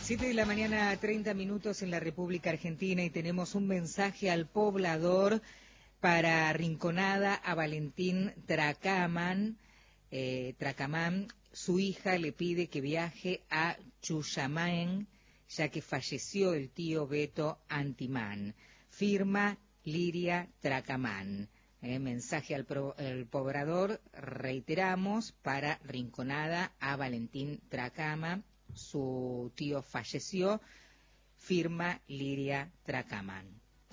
7 de la mañana, 30 minutos en la República Argentina, y tenemos un mensaje al poblador para Rinconada, a Valentín Tracamán. Su hija le pide que viaje a Chuyamén, ya que falleció el tío Beto Antimán. Firma Liria Tracamán. Mensaje al poblador, reiteramos, para Rinconada, a Valentín Tracamán. Su tío falleció. Firma Liria Tracamán.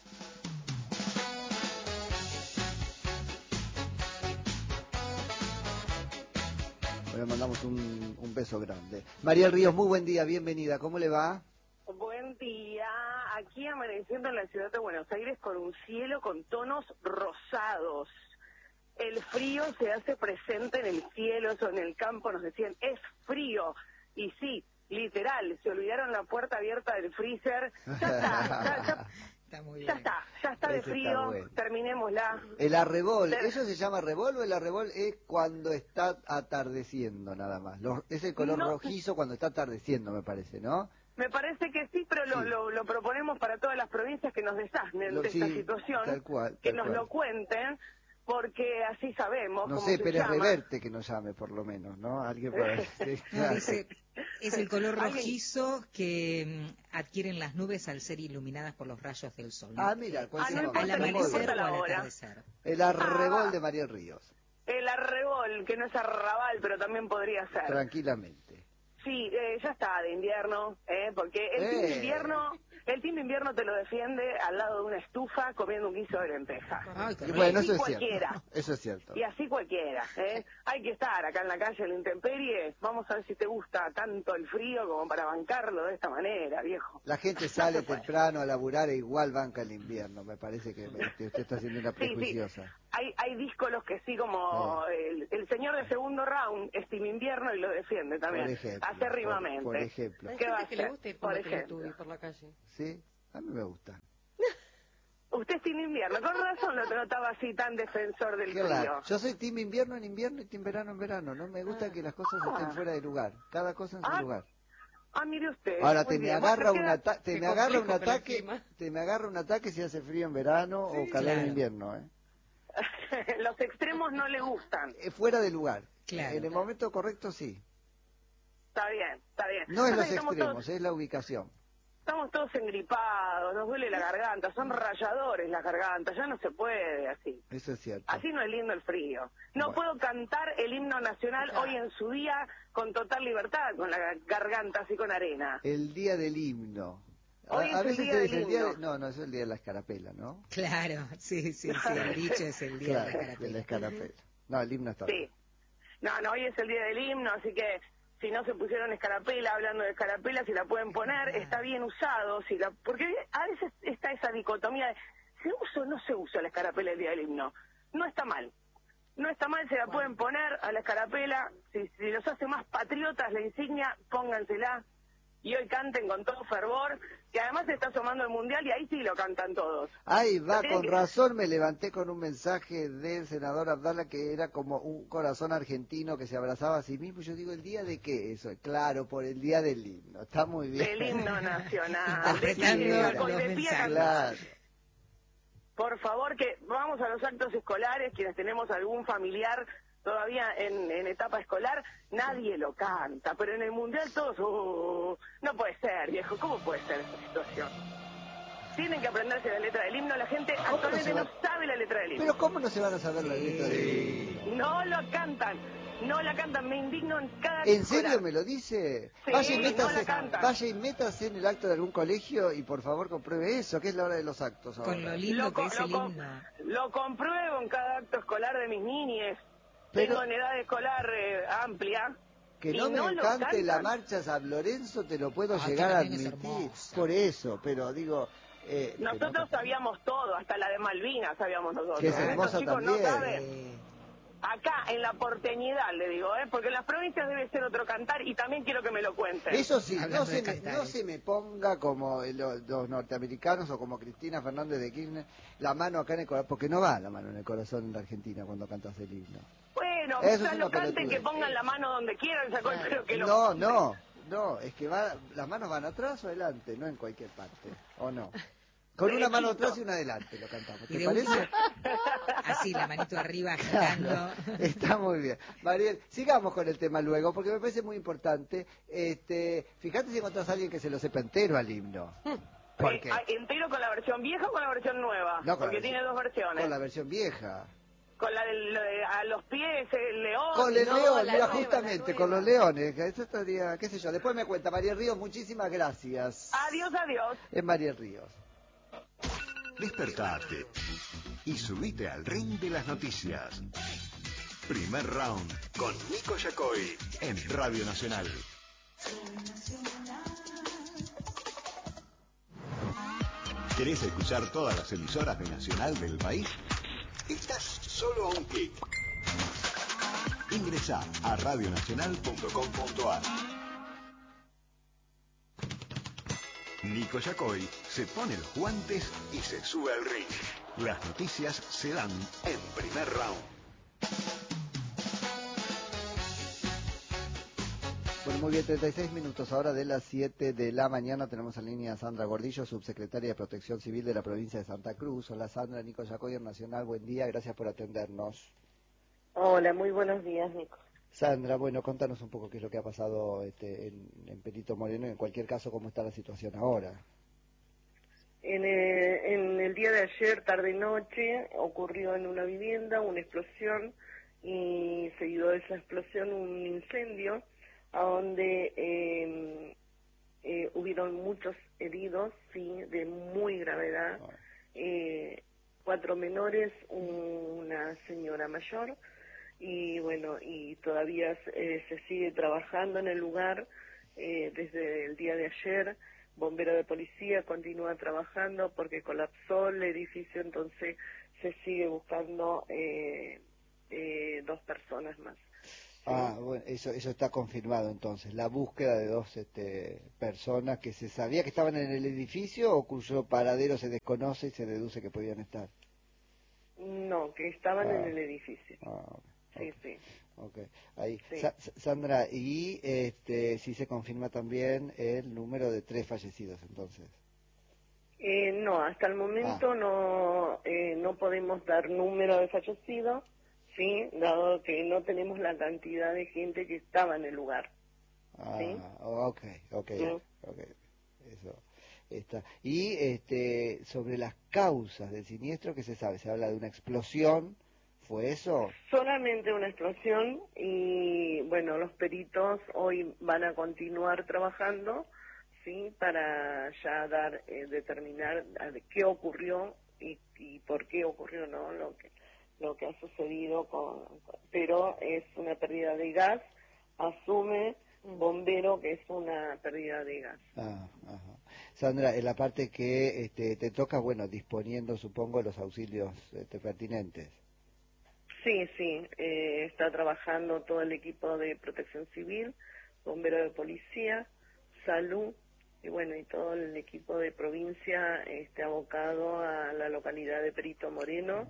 Le mandamos un beso grande. Mariel Ríos, muy buen día, bienvenida. ¿Cómo le va? Buen día. Aquí amaneciendo en la ciudad de Buenos Aires con un cielo con tonos rosados. El frío se hace presente en el cielo, eso en el campo nos decían, es frío. Y sí, literal, se olvidaron la puerta abierta del freezer. Ya está, Está muy bien. ya está de frío, bueno. Terminémosla. El arrebol, ¿eso se llama arrebol o el arrebol es cuando está atardeciendo nada más? Es el color rojizo cuando está atardeciendo, me parece, ¿no? Me parece que sí, pero sí. Lo proponemos para todas las provincias que nos desasnen de esta situación, tal cual, que nos lo cuenten, porque así sabemos. No sé, pero es Reverte que nos llame por lo menos, ¿no? Alguien para decir, no, dice, es el color rojizo que adquieren las nubes al ser iluminadas por los rayos del sol. Ah, mira, al amanecer o al atardecer. El arrebol de Mariel Ríos. El arrebol, que no es arrabal, pero también podría ser. Tranquilamente. Sí, ya está, de invierno, porque el team de invierno te lo defiende al lado de una estufa comiendo un guiso de lentejas. Y bueno, eso es cierto. Eso es cierto. Y así cualquiera, Hay que estar acá en la calle en la intemperie. Vamos a ver si te gusta tanto el frío como para bancarlo de esta manera, viejo. La gente sale temprano a laburar e igual banca el invierno. Me parece que usted está haciendo una prejuiciosa. Sí. Hay díscolos que sí, como el señor de segundo round, es team invierno y lo defiende también. Por ejemplo. Acérrimamente. Por ejemplo. ¿Qué va a hacer? Le gusta ir por la calle. Sí, a mí me gusta. Usted es team invierno, con razón lo notaba así tan defensor del frío. Yo soy team invierno en invierno y team verano en verano. No me gusta que las cosas estén fuera de lugar. Cada cosa en su lugar. Mire usted. Ahora me agarra un ataque si hace frío en verano o calor en invierno, Los extremos no le gustan. Fuera de lugar. Claro. En el momento correcto sí. Está bien. No es los extremos, es la ubicación. Estamos todos engripados, nos duele la garganta, son ralladores las gargantas, ya no se puede así. Eso es cierto. Así no es lindo el frío. No puedo cantar el himno nacional hoy en su día con total libertad, con la garganta así con arena. El día del himno. Hoy a veces es el día del himno. No, es el día de la escarapela, ¿no? Claro, sí, el dicho es el día de la escarapela. No, el himno está bien. No, hoy es el día del himno, así que si no se pusieron escarapela, hablando de escarapela, si la pueden poner, está bien usado, porque a veces está esa dicotomía de ¿se usa o no se usa la escarapela el día del himno? No está mal. No está mal, se la pueden poner a la escarapela, si los hace más patriotas la insignia, póngansela. Y hoy canten con todo fervor, que además se está asomando el Mundial y ahí sí lo cantan todos. Ahí va, con razón me levanté con un mensaje del senador Abdala que era como un corazón argentino que se abrazaba a sí mismo. Yo digo, ¿el día de qué eso? Claro, por el día del himno, está muy bien. Del himno nacional. Claro. Por favor, que vamos a los actos escolares, quienes tenemos algún familiar todavía en etapa escolar, nadie lo canta, pero en el Mundial todos, no puede ser, viejo, ¿cómo puede ser esta situación? Tienen que aprenderse la letra del himno, la gente actualmente no sabe la letra del himno. Pero ¿cómo no se van a saber la letra del himno? No la cantan, me indigno en cada ¿En serio me lo dice? Sí, vaya y métase en el acto de algún colegio y por favor compruebe eso, que es la hora de los actos ahora. Con lo lindo que es el himno. Lo compruebo en cada acto escolar de mis niñes. Tengo en edad escolar amplia. Que no me encante la marcha San Lorenzo, te lo puedo llegar a admitir. Por eso, pero digo... nosotros sabíamos todo, hasta la de Malvinas sabíamos nosotros. Que es hermosa también. No saben. Acá, en la porteñidad, le digo, porque en las provincias debe ser otro cantar y también quiero que me lo cuenten. Eso sí, no se me ponga como los norteamericanos o como Cristina Fernández de Kirchner, la mano acá en el corazón, porque no va la mano en el corazón en la Argentina cuando cantas el himno. Bueno, quizás lo canten, que pongan la mano donde quieran, creo que No, No, es que las manos van atrás o adelante, no en cualquier parte, ¿o no? Con una mano atrás y una adelante lo cantamos, ¿te parece? Así, la manito arriba agitando. Claro, está muy bien. Mariel, sigamos con el tema luego, porque me parece muy importante. Fíjate si encontrás a alguien que se lo sepa entero al himno. ¿Por qué? ¿Entero con la versión vieja o con la versión nueva? No, porque tiene dos versiones. Con la versión vieja. Con la de a los pies, el león. Con el no, león, la mira, nueva, justamente, con los leones. Eso estaría, qué sé yo. Después me cuenta, Mariel Ríos, muchísimas gracias. Adiós, adiós. Es Mariel Ríos. Despertate y subite al ring de las noticias. Primer round con Nico Yacoy en Radio Nacional. ¿Querés escuchar todas las emisoras de Nacional del país? Estás solo a un clic. Ingresá a radionacional.com.ar. Nico Yacoy se pone los guantes y se sube al ring. Las noticias se dan en primer round. Bueno, muy bien, 36 minutos ahora de las 7 de la mañana. Tenemos en línea a Sandra Gordillo, subsecretaria de Protección Civil de la provincia de Santa Cruz. Hola Sandra, Nico Yacoy en Nacional, buen día, gracias por atendernos. Hola, muy buenos días, Nico. Sandra, bueno, contanos un poco qué es lo que ha pasado en Perito Moreno y en cualquier caso cómo está la situación ahora. En el día de ayer, tarde-noche, ocurrió en una vivienda una explosión y seguido de esa explosión un incendio a donde hubieron muchos heridos, sí, de muy gravedad, 4 menores, una señora mayor. Y bueno, y todavía se sigue trabajando en el lugar desde el día de ayer. Bombero de policía continúa trabajando porque colapsó el edificio, entonces se sigue buscando 2 personas más. ¿Sí? Bueno, eso está confirmado entonces, la búsqueda de 2 personas que se sabía que estaban en el edificio o cuyo paradero se desconoce y se deduce que podían estar. No, que estaban en el edificio. Sí, okay. sí. Okay. Ahí. Sí. Sandra, y sí se confirma también el número de 3 fallecidos, entonces. No, hasta el momento no podemos dar número de fallecidos, sí, dado que no tenemos la cantidad de gente que estaba en el lugar. ¿Sí? Okay. Eso está. Y sobre las causas del siniestro, ¿qué se sabe? Se habla de una explosión. ¿Fue eso? Solamente una explosión y bueno, los peritos hoy van a continuar trabajando, sí, para ya determinar qué ocurrió y por qué ocurrió, ¿no? Lo que ha sucedido pero es una pérdida de gas, asume bombero que es una pérdida de gas. Ajá. Sandra, en la parte que te toca, bueno, disponiendo, supongo, los auxilios pertinentes. Sí, está trabajando todo el equipo de protección civil, bombero de policía, salud, y bueno, y todo el equipo de provincia abocado a la localidad de Perito Moreno.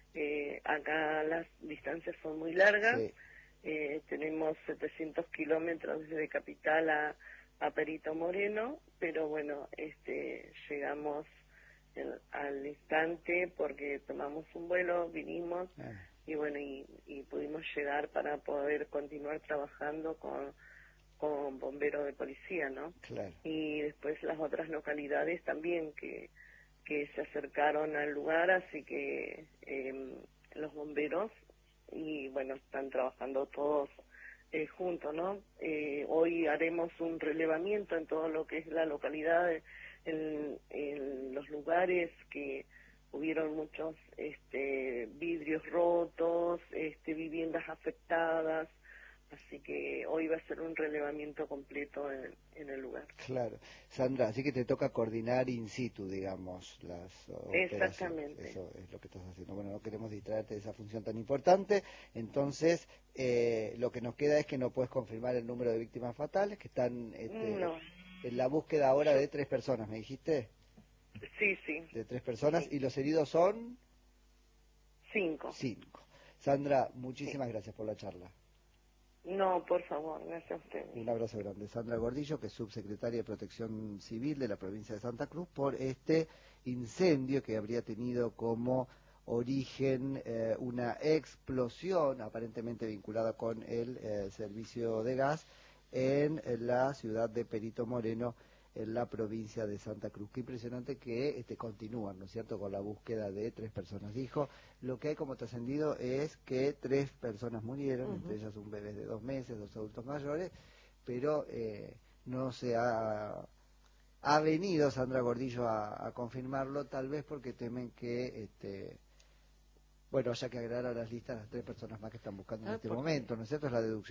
Acá las distancias son muy largas, sí. Tenemos 700 kilómetros desde Capital a Perito Moreno, pero bueno, llegamos al instante porque tomamos un vuelo, vinimos, y bueno, y pudimos llegar para poder continuar trabajando con bomberos de policía, ¿no? Claro. Y después las otras localidades también que se acercaron al lugar, así que los bomberos, y bueno, están trabajando todos juntos, ¿no? Hoy haremos un relevamiento en todo lo que es la localidad, en los lugares que hubieron muchos vidrios rotos, viviendas afectadas, así que hoy va a ser un relevamiento completo en el lugar. Claro. Sandra, así que te toca coordinar in situ, digamos, las operaciones. Exactamente. Eso es lo que estás haciendo. Bueno, no queremos distraerte de esa función tan importante, entonces lo que nos queda es que no puedes confirmar el número de víctimas fatales, que están en la búsqueda ahora de 3 personas, ¿me dijiste? Sí. De 3 personas, sí. ¿Y los heridos son? 5. Sandra, muchísimas gracias por la charla. No, por favor, gracias a ustedes. Un abrazo grande. Sandra Gordillo, que es subsecretaria de Protección Civil de la provincia de Santa Cruz, por este incendio que habría tenido como origen una explosión aparentemente vinculada con el servicio de gas en la ciudad de Perito Moreno, en la provincia de Santa Cruz. Qué impresionante que continúan, ¿no es cierto?, con la búsqueda de 3 personas. Dijo, lo que hay como trascendido es que 3 personas murieron, entre ellas un bebé de 2 meses, 2 adultos mayores, pero no se ha venido Sandra Gordillo a confirmarlo, tal vez porque temen que haya que agregar a las listas las 3 personas más que están buscando en este momento, ¿no es cierto? Es la deducción